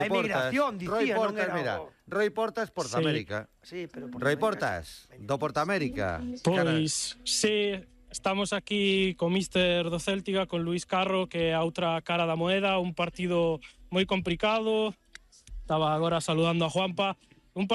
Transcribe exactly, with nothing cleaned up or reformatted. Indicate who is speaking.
Speaker 1: A emigración, dicía,
Speaker 2: Roy
Speaker 1: non
Speaker 2: Portas,
Speaker 1: era
Speaker 2: mira,
Speaker 1: o...
Speaker 2: Roy Portas, Porta
Speaker 3: Sí.
Speaker 2: América.
Speaker 1: Sí, pero
Speaker 2: Roy Portas, do Porta América.
Speaker 3: Pois, sí, estamos aquí co míster do Céltiga, con Luís Carro, que é a outra cara da moeda, un partido moi complicado. Estaba agora saludando a Juanpa.